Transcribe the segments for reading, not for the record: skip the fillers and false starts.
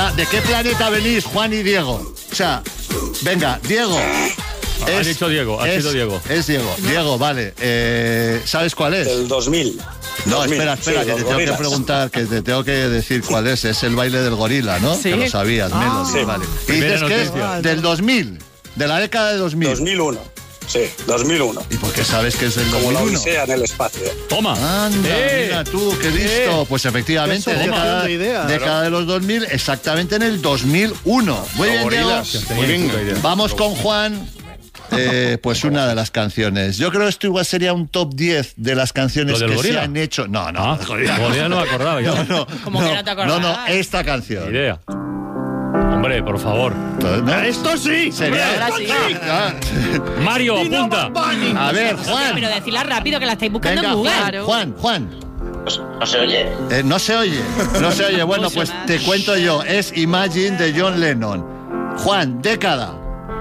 Venga, ¿de qué planeta venís, Juan y Diego? O sea, venga, Diego. Has dicho Diego, has sido Diego. Es Diego. No. Diego, vale. ¿Sabes cuál es? El 2000. No, 2000, espera, sí, que te tengo gorilas. que preguntar, que te tengo que decir cuál es. Es el baile del gorila, ¿no? Sí. Que lo sabías, Melody. Sí. Vale. Y dices que es del 2000, de la década de 2000. 2001. Sí, 2001. ¿Y por qué sabes que es del Como 2001? la Odisea en el espacio. Toma. Anda, mira tú, qué listo. Pues efectivamente, década de los 2000, exactamente en el 2001. Muy bien, Diego. Muy bien. Vamos con Juan. Pues una de las canciones. Yo creo que esto igual sería un top 10 de las canciones que se han hecho. No, Gorila no me acordaba yo. Como que no te acordabas. No, esta canción. Idea. Hombre, por favor. ¿No? ¡Esto sí! Ahora sí. Mario, apunta. A ver, Juan. Pero decirla rápido, que la estáis buscando Venga, en Google. Juan. No se oye. No se oye. Bueno, pues te cuento yo. Es Imagine de John Lennon. Juan, década.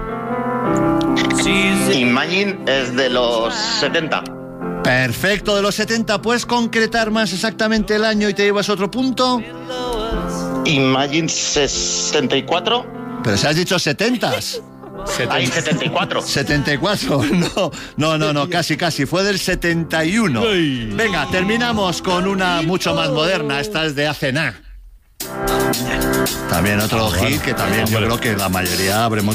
Imagine es de los 70. Perfecto, de los 70. ¿Puedes concretar más exactamente el año y te llevas otro punto? Imagine 64. Pero si has dicho 70s. Hay 74. 74, no, casi, fue del 71. Venga, terminamos con una mucho más moderna, esta es de Hace nada. También otro hit que también yo creo que la mayoría habremos